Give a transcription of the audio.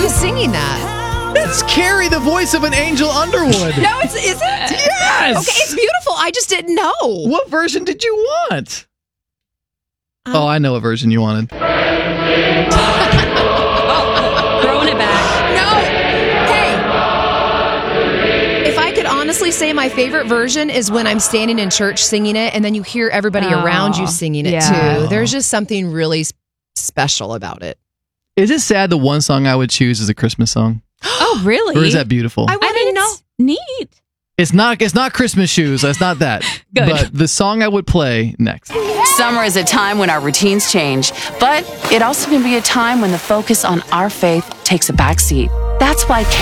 is singing that? It's Carrie, the voice of an Angel Underwood. No, is it? Yes. Okay, it's beautiful. I just didn't know. What version did you want? I know what version you wanted. Throwing it back. No. Hey. If I could honestly say my favorite version is when I'm standing in church singing it and then you hear everybody around you singing it too. There's just something really special about it. Is it sad the one song I would choose is a Christmas song? Oh, really? Or is that beautiful? I didn't know. Neat. It's not Christmas shoes. That's not that. Good. But the song I would play next. Summer is a time when our routines change, but it also can be a time when the focus on our faith takes a backseat. That's why